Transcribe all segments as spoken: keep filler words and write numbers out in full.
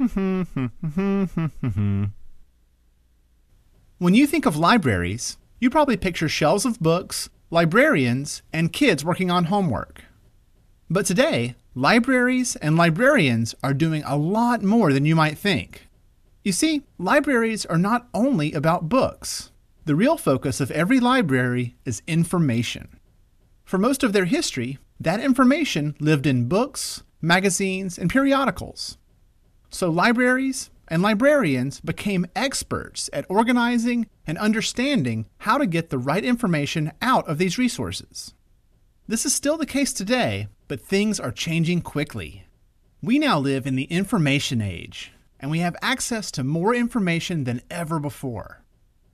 When you think of libraries, you probably picture shelves of books, librarians, and kids working on homework. But today, libraries and librarians are doing a lot more than you might think. You see, libraries are not only about books. The real focus of every library is information. For most of their history, that information lived in books, magazines, and periodicals. So libraries and librarians became experts at organizing and understanding how to get the right information out of these resources. This is still the case today, but things are changing quickly. We now live in the information age, and we have access to more information than ever before.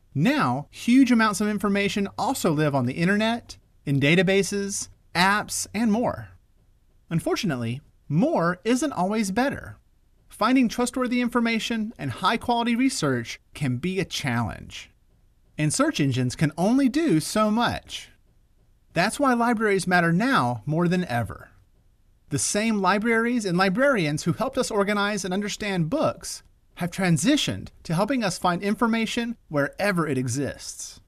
Now, huge amounts of information also live on the internet, in databases, apps, and more. Unfortunately, more isn't always better. Finding trustworthy information and high-quality research can be a challenge. And search engines can only do so much. That's why libraries matter now more than ever. The same libraries and librarians who helped us organize and understand books have transitioned to helping us find information wherever it exists.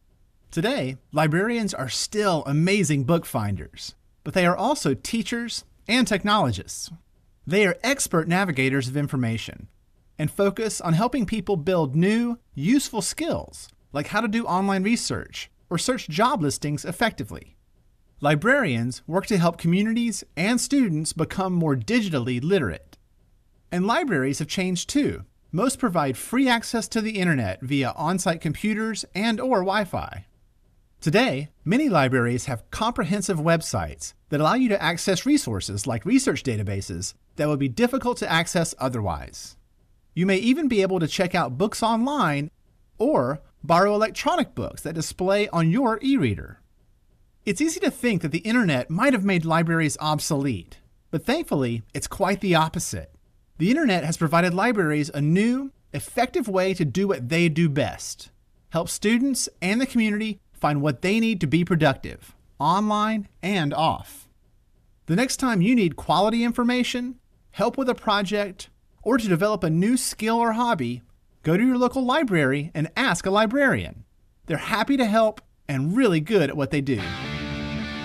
Today, librarians are still amazing book finders, but they are also teachers and technologists. They are expert navigators of information and focus on helping people build new, useful skills like how to do online research or search job listings effectively. Librarians work to help communities and students become more digitally literate. And libraries have changed too. Most provide free access to the internet via on-site computers and/or Wi-Fi. Today, many libraries have comprehensive websites that allow you to access resources like research databases that would be difficult to access otherwise. You may even be able to check out books online or borrow electronic books that display on your e-reader. It's easy to think that the internet might have made libraries obsolete, but thankfully, it's quite the opposite. The internet has provided libraries a new, effective way to do what they do best: help students and the community find what they need to be productive, online and off. The next time you need quality information, help with a project, or to develop a new skill or hobby, go to your local library and ask a librarian. They're happy to help and really good at what they do.